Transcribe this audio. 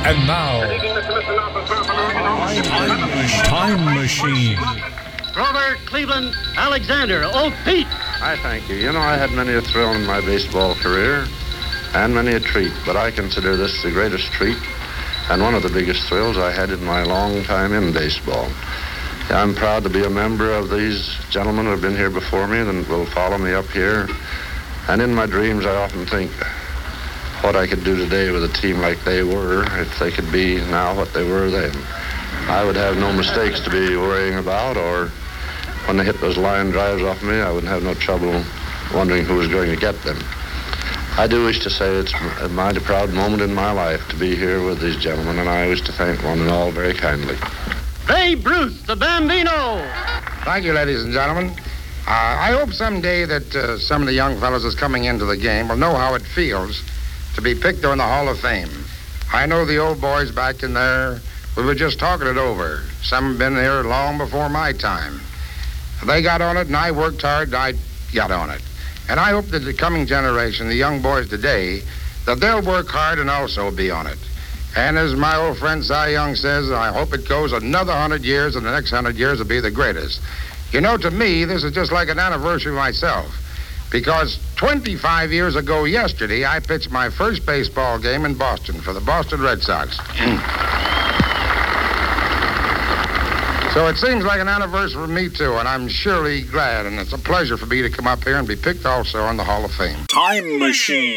And now, Time Machine. Grover Cleveland Alexander, Old Pete. I thank you. You know, I had many a thrill in my baseball career and many a treat, but I consider this the greatest treat and one of the biggest thrills I had in my long time in baseball. I'm proud to be a member of these gentlemen who have been here before me and will follow me up here. And in my dreams, I often think what I could do today with a team like they were, if they could be now what they were then. I would have no mistakes to be worrying about, or when they hit those line drives off me, I wouldn't have no trouble wondering who was going to get them. I do wish to say it's a mighty proud moment in my life to be here with these gentlemen, and I wish to thank one and all very kindly. Babe Ruth, the Bambino. Thank you, ladies and gentlemen. I hope someday that some of the young fellows that's coming into the game will know how it feels to be picked on the Hall of Fame. I know the old boys back in there, we were just talking it over. Some have been here long before my time. They got on it, and I worked hard, and I got on it. And I hope that the coming generation, the young boys today, that they'll work hard and also be on it. And as my old friend Cy Young says, I hope it goes another 100 years, and the next 100 years will be the greatest. You know, to me, this is just like an anniversary myself, because 25 years ago yesterday, I pitched my first baseball game in Boston for the Boston Red Sox. So it seems like an anniversary for me, too, and I'm surely glad, and it's a pleasure for me to come up here and be picked also on the Hall of Fame. Time Machine.